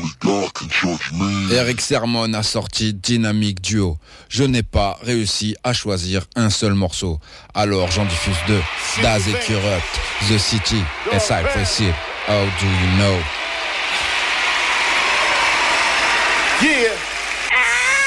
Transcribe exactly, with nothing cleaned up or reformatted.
Eric Sermon a sorti Dynamic Duo. Je n'ai pas réussi à choisir un seul morceau. Alors j'en diffuse deux. Daz et Kurupt, The City et Cypress Hill. How do you know? Yeah.